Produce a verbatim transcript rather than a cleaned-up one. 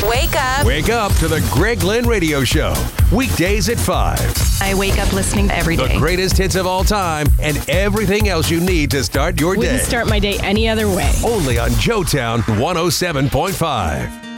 Wake up. Wake up to the Greg Lynn Radio Show. Weekdays at five. I wake up listening every day. The greatest hits of all time and everything else you need to start your Wouldn't day. start my day any other way. Only on Joetown one oh seven point five.